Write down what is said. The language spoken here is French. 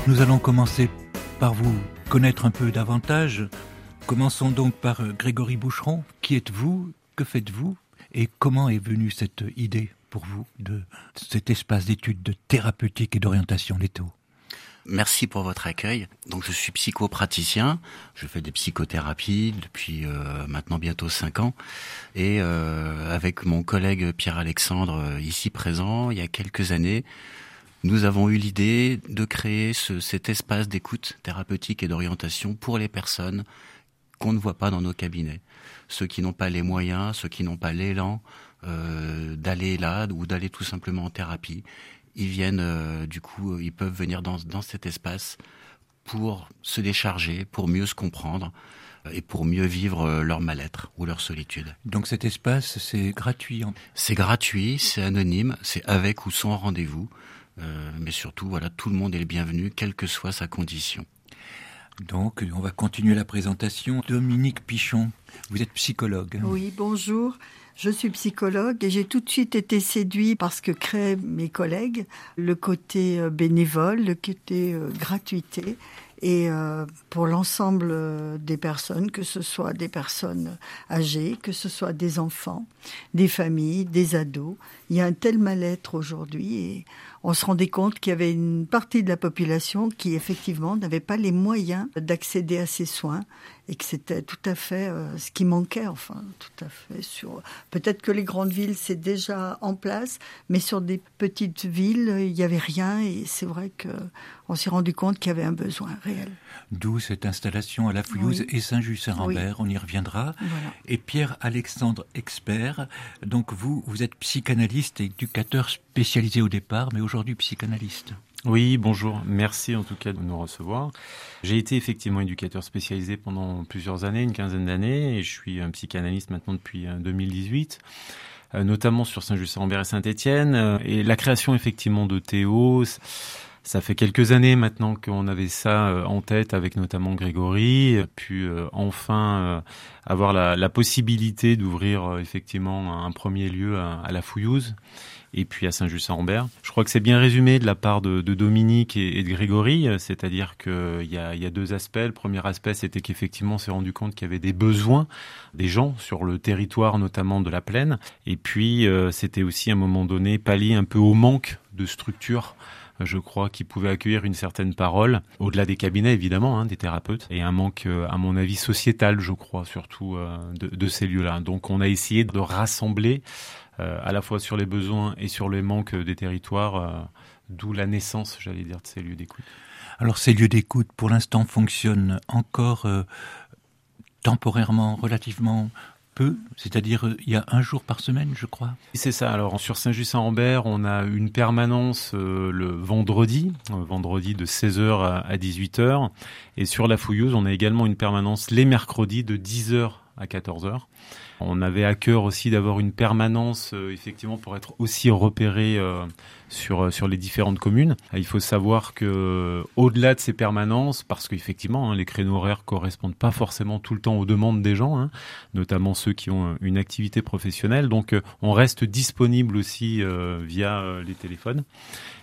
Nous allons commencer par vous connaître un peu davantage. Commençons donc par Grégory Boucheron. Qui êtes-vous? Que faites-vous? Et comment est venue cette idée pour vous de cet espace d'études de thérapeutique et d'orientation Leto? Merci pour votre accueil. Donc je suis psychopraticien, je fais des psychothérapies depuis maintenant bientôt 5 ans. Et avec mon collègue Pierre-Alexandre ici présent, il y a quelques années, nous avons eu l'idée de créer cet espace d'écoute thérapeutique et d'orientation pour les personnes qu'on ne voit pas dans nos cabinets. Ceux qui n'ont pas les moyens, ceux qui n'ont pas l'élan d'aller là ou d'aller tout simplement en thérapie. Ils viennent, ils peuvent venir dans cet espace pour se décharger, pour mieux se comprendre et pour mieux vivre leur mal-être ou leur solitude. Donc cet espace, c'est gratuit? C'est gratuit, c'est anonyme, c'est avec ou sans rendez-vous. Mais surtout, voilà, tout le monde est le bienvenu, quelle que soit sa condition. Donc, on va continuer la présentation. Dominique Pichon, vous êtes psychologue. Oui, bonjour. Je suis psychologue et j'ai tout de suite été séduit par ce que créent mes collègues, le côté bénévole, le côté gratuité. Et pour l'ensemble des personnes, que ce soit des personnes âgées, que ce soit des enfants, des familles, des ados, il y a un tel mal-être aujourd'hui et on se rendait compte qu'il y avait une partie de la population qui effectivement n'avait pas les moyens d'accéder à ces soins et que c'était tout à fait ce qui manquait, tout à fait. Peut-être que les grandes villes, c'est déjà en place, mais sur des petites villes, il n'y avait rien et c'est vrai qu'on s'est rendu compte qu'il y avait un besoin réel. D'où cette installation à la Fouillouse et Saint-Just-Saint-Rambert, on y reviendra. Voilà. Et Pierre-Alexandre, expert, donc vous êtes psychanalyste et éducateur spécialisé au départ, mais aujourd'hui psychanalyste. Oui, bonjour. Merci en tout cas de nous recevoir. J'ai été effectivement éducateur spécialisé pendant plusieurs années, une quinzaine d'années, et je suis un psychanalyste maintenant depuis 2018. Notamment sur Saint-Just-Saint-Rambert et Saint-Étienne. Et la création effectivement de Théo, ça fait quelques années maintenant qu'on avait ça en tête avec notamment Grégory, puis enfin avoir la possibilité d'ouvrir effectivement un premier lieu à la Fouillouse et puis à Saint-Just-Saint-Rambert. Je crois que c'est bien résumé de la part de Dominique et de Grégory, c'est-à-dire qu'il y a deux aspects. Le premier aspect, c'était qu'effectivement on s'est rendu compte qu'il y avait des besoins des gens sur le territoire, notamment de la plaine. Et puis c'était aussi à un moment donné pallier un peu au manque de structures, je crois, qui pouvait accueillir une certaine parole, au-delà des cabinets évidemment, des thérapeutes, et un manque, à mon avis, sociétal, je crois, surtout de ces lieux-là. Donc on a essayé de rassembler à la fois sur les besoins et sur les manques des territoires, d'où la naissance, j'allais dire, de ces lieux d'écoute. Alors ces lieux d'écoute, pour l'instant, fonctionnent encore temporairement, relativement peu, c'est-à-dire il y a un jour par semaine, je crois. C'est ça. Alors sur Saint-Just-Saint-Rambert, on a une permanence le vendredi de 16h à 18h. Et sur la Fouillouse, on a également une permanence les mercredis de 10h à 14h. On avait à cœur aussi d'avoir une permanence effectivement pour être aussi repéré sur les différentes communes. Il faut savoir que au-delà de ces permanences, parce qu'effectivement les créneaux horaires correspondent pas forcément tout le temps aux demandes des gens, notamment ceux qui ont une activité professionnelle. Donc on reste disponible aussi via les téléphones.